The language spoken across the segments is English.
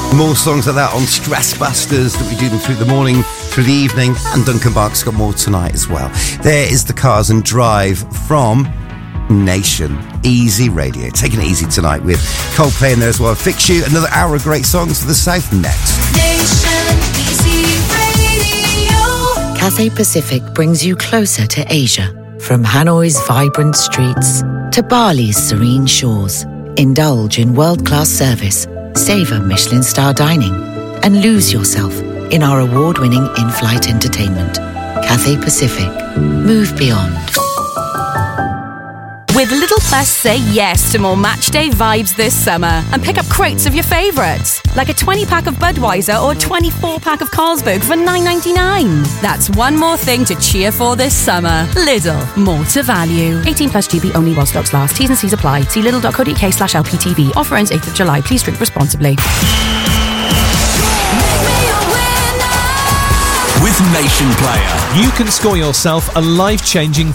More songs like that on Stress Busters that we do them through the morning, through the evening, and Duncan Bark's got more tonight as well. There is the Cars and Drive from Nation Easy Radio. Taking it easy tonight with Coldplay in there as well. Fix You, another hour of great songs for the South next. Nation Easy Radio. Cathay Pacific brings you closer to Asia. From Hanoi's vibrant streets to Bali's serene shores. Indulge in world-class service, savor Michelin star dining, and lose yourself in our award-winning in-flight entertainment. Cathay Pacific. Move beyond. With Lidl Plus, say yes to more matchday vibes this summer and pick up crates of your favourites, like a 20-pack of Budweiser or a 24-pack of Carlsberg for $9.99. That's one more thing to cheer for this summer. Lidl, more to value. 18 plus GB only while stocks last. T's and C's apply. See lidl.co.uk/LPTV. Offer ends 8th of July. Please drink responsibly. With Nation Player, you can score yourself a life-changing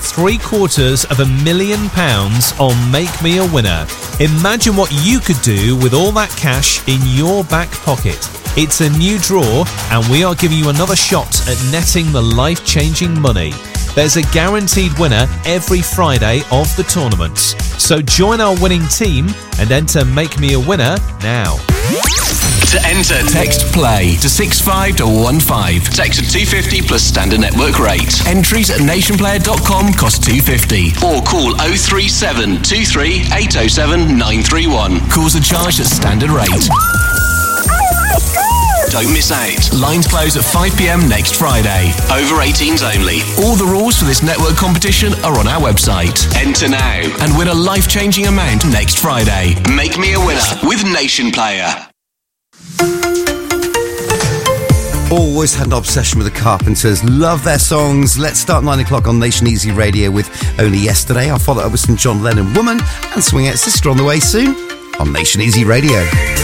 £750,000 on Make Me a Winner. Imagine what you could do with all that cash in your back pocket. It's a new draw, and we are giving you another shot at netting the life-changing money. There's a guaranteed winner every Friday of the tournaments. So join our winning team and enter Make Me a Winner now. To enter, text PLAY to 65115. Text at 250 plus standard network rate. Entries at nationplayer.com cost $2.50. Or call 037 23 807 931. Calls are charged at standard rate. Don't miss out. Lines close at 5 p.m. next Friday. Over 18s only. All the rules for this network competition are on our website. Enter now and win a life-changing amount next Friday. Make Me a Winner with Nation Player. Always had an obsession with the Carpenters. Love their songs. Let's start 9 o'clock on Nation Easy Radio with Only Yesterday. I'll follow up with some John Lennon Woman and Swing Out Sister on the way soon on Nation Easy Radio.